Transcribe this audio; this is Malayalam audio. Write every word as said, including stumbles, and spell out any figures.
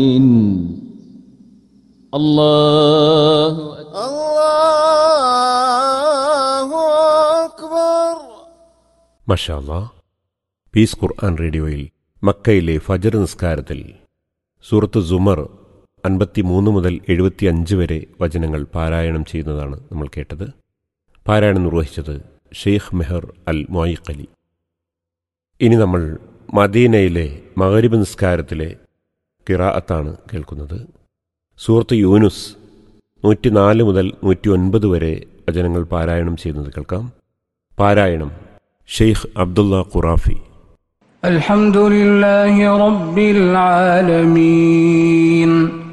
അല്ലാഹു അല്ലാഹു അക്ബർ. മാഷാ അല്ലാഹ്. പീസ് ഖുർആൻ റേഡിയോയിൽ മക്കയിലെ ഫജ്ർ നിസ്കാരത്തിൽ സൂറത്ത് സുമർ അൻപത്തിമൂന്ന് മുതൽ എഴുപത്തിയഞ്ച് വരെ വചനങ്ങൾ പാരായണം ചെയ്യുന്നതാണ് നമ്മൾ കേട്ടത്. പാരായണം നിർവഹിച്ചത് ഷെയ്ഖ് മെഹർ അൽ മുഅയ്ഖലി. ഇനി നമ്മൾ മദീനയിലെ മഗ്രിബ് നിസ്കാരത്തിലെ ഖിറാഅത്താണ് കേൾക്കുന്നത്. സൂറത്ത് യൂനുസ് നൂറ്റിനാല് മുതൽ നൂറ്റി ഒൻപത് വരെ വചനങ്ങൾ പാരായണം ചെയ്യുന്നത് കേൾക്കാം. പാരായണം ഷെയ്ഖ് അബ്ദുള്ള ഖുറാഫി. الحمد لله رب العالمين